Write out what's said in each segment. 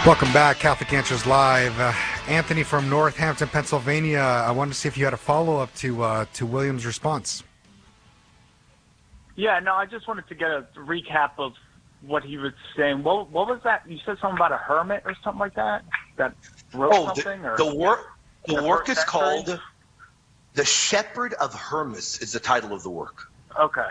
Welcome back, Catholic Answers Live. Anthony from Northampton, Pennsylvania. I wanted to see if you had a follow-up to William's response. Yeah, no, I just wanted to get a recap of what he was saying. What was that? You said something about a hermit or something like that? That wrote something? The work is called The Shepherd of Hermas is the title of the work. Okay.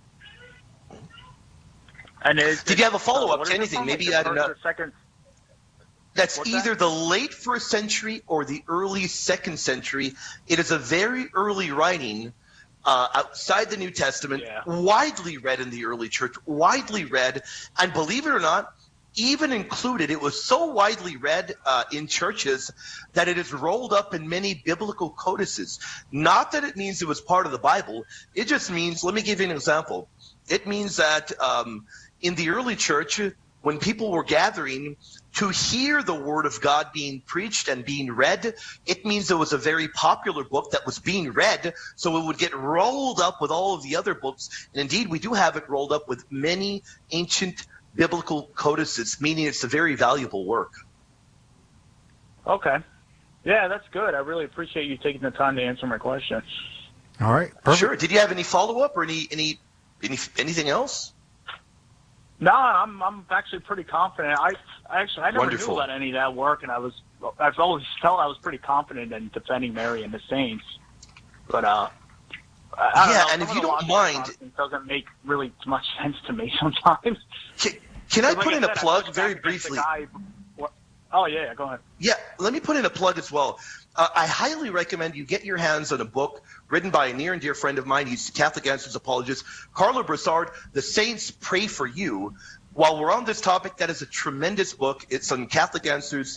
And did you have a follow-up to anything? Maybe you had another. That's either the late 1st century or the early 2nd century. It is a very early writing outside the New Testament, widely read in the early church, widely read, and believe it or not, even included, it was so widely read in churches that it is rolled up in many biblical codices. Not that it means it was part of the Bible. It just means, let me give you an example. It means that in the early church, when people were gathering to hear the word of God being preached and being read, it means it was a very popular book that was being read, so it would get rolled up with all of the other books. And indeed, we do have it rolled up with many ancient biblical codices, meaning it's a very valuable work. Okay. Yeah, that's good. I really appreciate you taking the time to answer my question. All right. Perfect. Sure. Did you have any follow-up or anything else? No, I'm actually pretty confident. I never knew about any of that work, and I've always felt I was pretty confident in defending Mary and the saints. But I don't know, and if you don't mind, it doesn't make really much sense to me sometimes. Can I put in a plug very briefly? Oh yeah, go ahead. Yeah, let me put in a plug as well. I highly recommend you get your hands on a book written by a near and dear friend of mine. He's a Catholic Answers apologist, Carlo Broussard, The Saints Pray for You. While we're on this topic, that is a tremendous book. It's on Catholic Answers,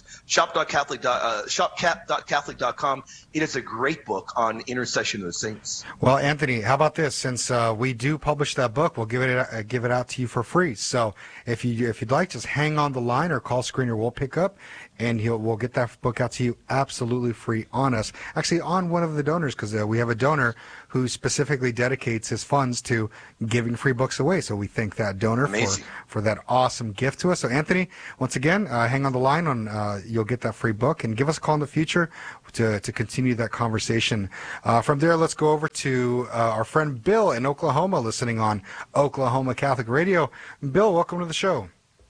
shop.catholic.com. It is a great book on intercession of the saints. Well, Anthony, how about this? Since we do publish that book, we'll give it out to you for free. So if you'd like, just hang on the line or call Screener. We'll pick up, and we'll get that book out to you absolutely free on us. Actually, on one of the donors, because we have a donor who specifically dedicates his funds to giving free books away. So we thank that donor for that awesome gift to us. So Anthony, once again, hang on the line. You'll get that free book, and give us a call in the future to continue that conversation. From there, let's go over to our friend Bill in Oklahoma, listening on Oklahoma Catholic Radio. Bill, welcome to the show.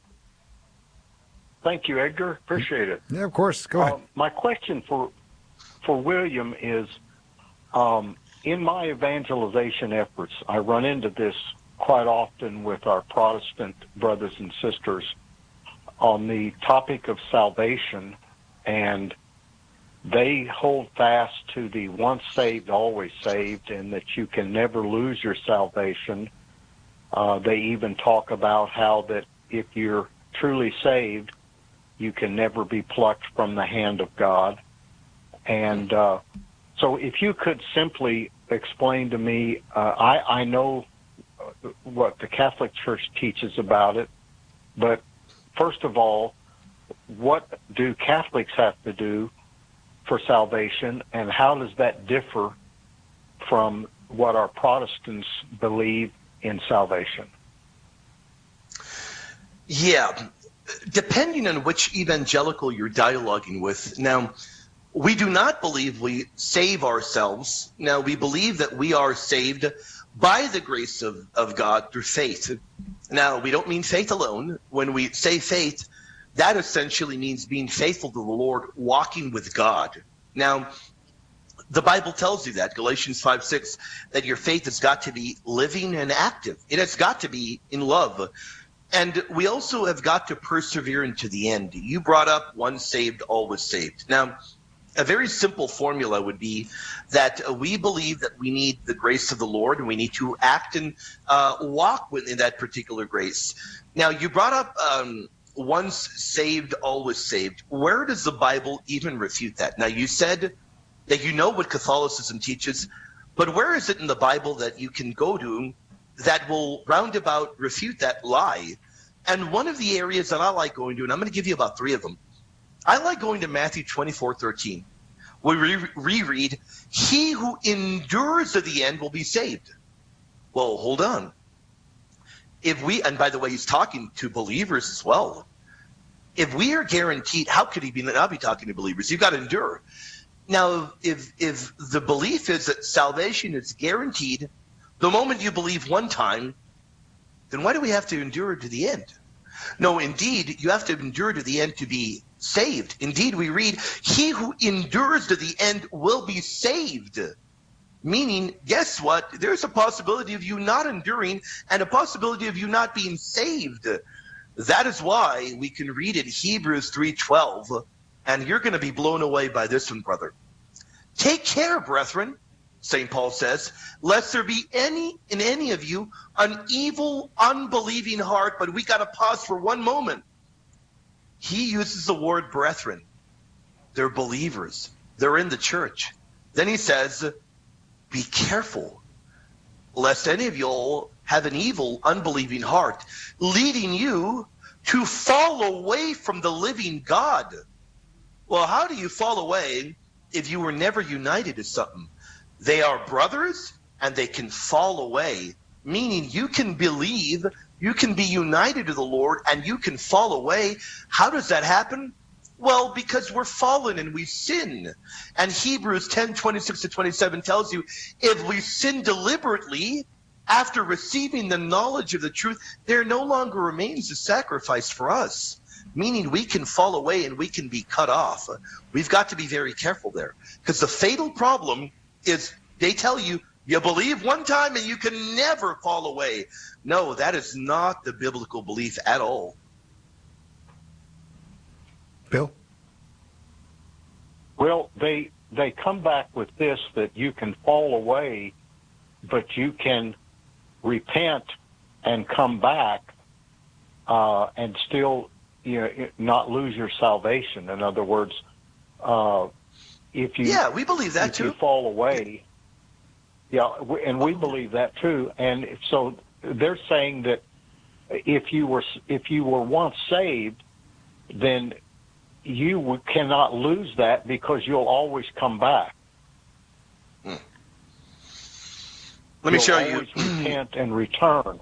Thank you, Edgar. Appreciate it. Yeah, of course. Go ahead. My question for William is, in my evangelization efforts, I run into this quite often with our Protestant brothers and sisters on the topic of salvation, and they hold fast to the once saved, always saved, and that you can never lose your salvation. They even talk about how that if you're truly saved, you can never be plucked from the hand of God. And so if you could simply explain to me, I know what the Catholic Church teaches about it, but first of all, what do Catholics have to do for salvation, and how does that differ from what our Protestants believe in salvation? Yeah, depending on which evangelical you're dialoguing with. Now, we do not believe we save ourselves. Now, we believe that we are saved by the grace of God through faith. Now, we don't mean faith alone. When we say faith, that essentially means being faithful to the Lord, walking with God. Now, the Bible tells you that, Galatians 5:6, that your faith has got to be living and active. It has got to be in love. And we also have got to persevere into the end. You brought up once saved, always saved. Now, a very simple formula would be that we believe that we need the grace of the Lord, and we need to act and walk within that particular grace. Now, you brought up once saved, always saved. Where does the Bible even refute that? Now, you said that you know what Catholicism teaches, but where is it in the Bible that you can go to that will roundabout refute that lie? And one of the areas that I like going to, and I'm going to give you about 3 of them, I like going to Matthew 24:13. We reread, "He who endures to the end will be saved." Well, hold on. And by the way, he's talking to believers as well. If we are guaranteed, how could he not be talking to believers? You've got to endure. Now, if the belief is that salvation is guaranteed the moment you believe one time, then why do we have to endure to the end? No, indeed, you have to endure to the end to be saved. Indeed, we read, he who endures to the end will be saved. Meaning, guess what? There's a possibility of you not enduring and a possibility of you not being saved. That is why we can read it, Hebrews 3:12, and you're going to be blown away by this one, brother. Take care, brethren, St. Paul says, lest there be in any of you an evil, unbelieving heart. But we got to pause for one moment. He uses the word brethren. They're believers. They're in the church. Then he says, be careful, lest any of you all have an evil, unbelieving heart, leading you to fall away from the living God. Well, how do you fall away if you were never united to something? They are brothers, and they can fall away, meaning you can believe, you can be united to the Lord, and you can fall away. How does that happen? Well, because we're fallen and we sin. And Hebrews 10:26-27 tells you, if we sin deliberately, after receiving the knowledge of the truth, there no longer remains a sacrifice for us. Meaning we can fall away and we can be cut off. We've got to be very careful there. Because the fatal problem is they tell you, you believe one time and you can never fall away. No, that is not the biblical belief at all. Bill? Well, they come back with this, that you can fall away, but you can repent and come back and still not lose your salvation. In other words, if you we believe that too. If you fall away, and we believe that too. And so they're saying that if you were once saved, then you cannot lose that because you'll always come back. Let me show you. Repent and return.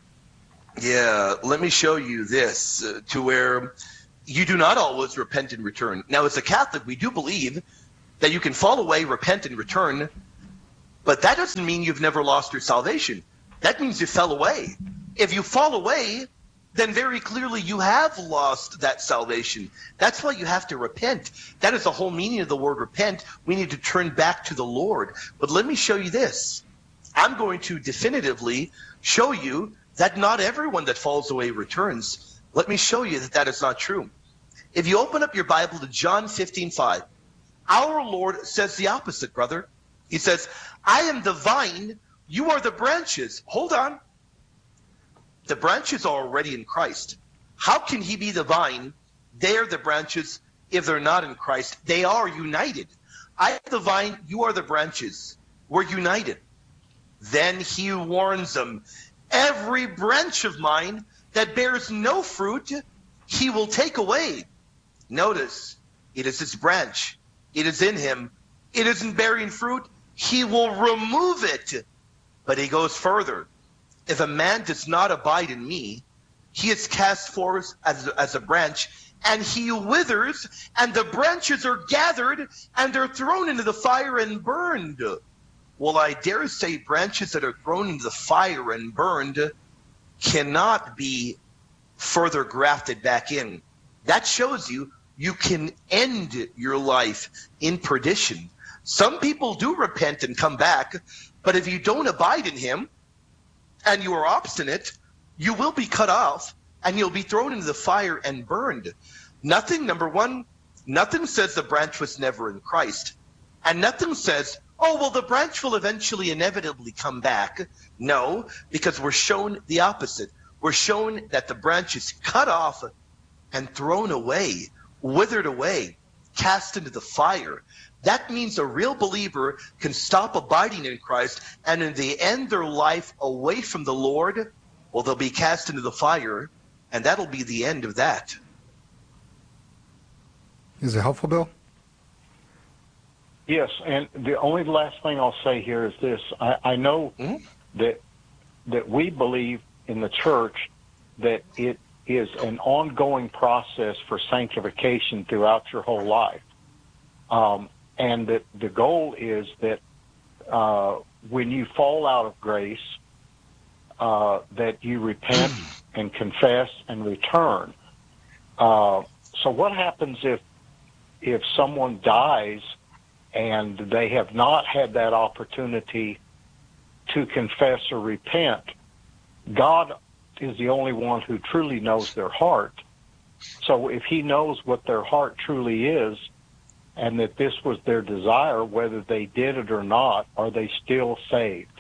Yeah, let me show you this to where you do not always repent and return. Now, as a Catholic, we do believe that you can fall away, repent, and return, but that doesn't mean you've never lost your salvation. That means you fell away. If you fall away, then very clearly you have lost that salvation. That's why you have to repent. That is the whole meaning of the word repent. We need to turn back to the Lord. But let me show you this. I'm going to definitively show you that not everyone that falls away returns. Let me show you that that is not true. If you open up your Bible to John 15:5, our Lord says the opposite, brother. He says, I am the vine, you are the branches. Hold on. The branches are already in Christ. How can he be the vine? They are the branches if they're not in Christ. They are united. I am the vine, you are the branches. We're united. Then he warns them, every branch of mine that bears no fruit, he will take away. Notice, it is his branch. It is in him. It isn't bearing fruit. He will remove it. But he goes further. If a man does not abide in me, he is cast forth as a branch, and he withers, and the branches are gathered, and they're thrown into the fire and burned. Well, I dare say branches that are thrown into the fire and burned cannot be further grafted back in. That shows you can end your life in perdition. Some people do repent and come back, but if you don't abide in him and you are obstinate, you will be cut off and you'll be thrown into the fire and burned. Number one, nothing says the branch was never in Christ. And nothing says, oh, well, the branch will eventually inevitably come back. No, because we're shown the opposite. We're shown that the branch is cut off and thrown away, withered away, cast into the fire. That means a real believer can stop abiding in Christ, and in the end their life away from the Lord, well, they'll be cast into the fire, and that'll be the end of that. Is it helpful, Bill? Yes, and the only last thing I'll say here is this. I know that we believe in the church that it is an ongoing process for sanctification throughout your whole life. And that the goal is that when you fall out of grace, that you repent and confess and return. So what happens if someone dies and they have not had that opportunity to confess or repent? God is the only one who truly knows their heart. So if he knows what their heart truly is, and that this was their desire, whether they did it or not, are they still saved?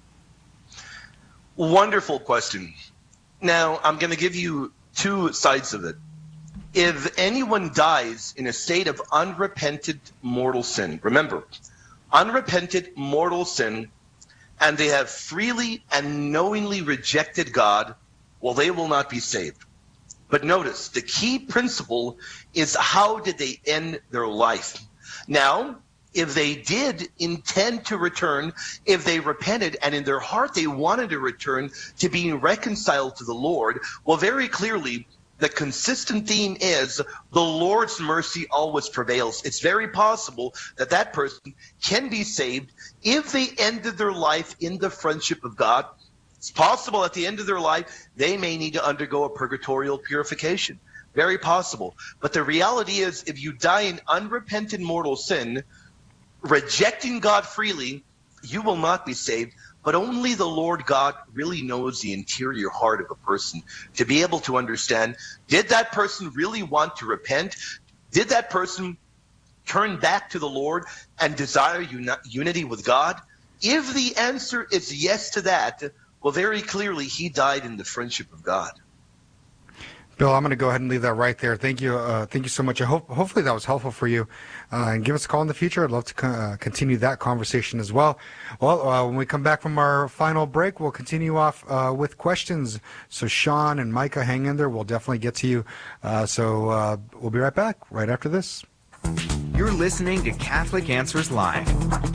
Wonderful question. Now, I'm going to give you two sides of it. If anyone dies in a state of unrepented mortal sin, remember, unrepented mortal sin, and they have freely and knowingly rejected God, well, they will not be saved. But notice, the key principle is how did they end their life? Now, if they did intend to return, if they repented and in their heart they wanted to return to being reconciled to the Lord, well, very clearly, the consistent theme is the Lord's mercy always prevails. It's very possible that that person can be saved if they ended their life in the friendship of God. It's possible at the end of their life, they may need to undergo a purgatorial purification. Very possible. But the reality is, if you die in unrepentant mortal sin, rejecting God freely, you will not be saved. But only the Lord God really knows the interior heart of a person to be able to understand, did that person really want to repent? Did that person turn back to the Lord and desire unity with God? If the answer is yes to that, well, very clearly, he died in the friendship of God. Bill, I'm going to go ahead and leave that right there. Thank you so much. Hopefully that was helpful for you. And give us a call in the future. I'd love to continue that conversation as well. Well, when we come back from our final break, we'll continue off with questions. So Sean and Micah, hang in there. We'll definitely get to you. So we'll be right back right after this. You're listening to Catholic Answers Live.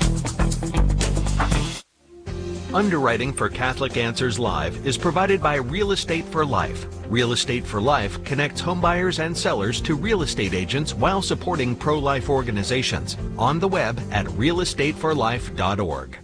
Underwriting for Catholic Answers Live is provided by Real Estate for Life. Real Estate for Life connects homebuyers and sellers to real estate agents while supporting pro-life organizations. On the web at realestateforlife.org.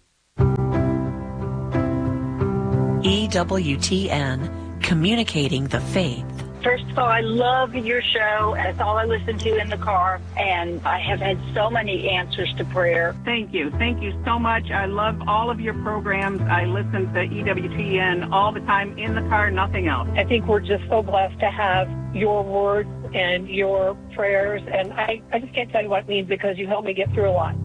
EWTN, communicating the faith. First of all, I love your show. That's all I listen to in the car, and I have had so many answers to prayer. Thank you. Thank you so much. I love all of your programs. I listen to EWTN all the time in the car, nothing else. I think we're just so blessed to have your words and your prayers, and I just can't tell you what it means because you help me get through a lot.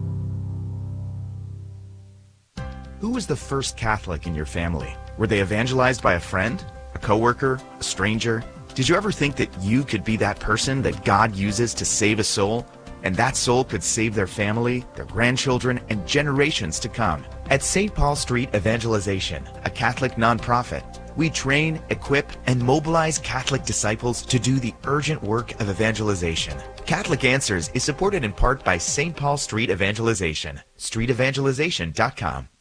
Who was the first Catholic in your family? Were they evangelized by a friend, a coworker, a stranger? Did you ever think that you could be that person that God uses to save a soul? And that soul could save their family, their grandchildren, and generations to come. At St. Paul Street Evangelization, a Catholic nonprofit, we train, equip, and mobilize Catholic disciples to do the urgent work of evangelization. Catholic Answers is supported in part by St. Paul Street Evangelization, streetevangelization.com.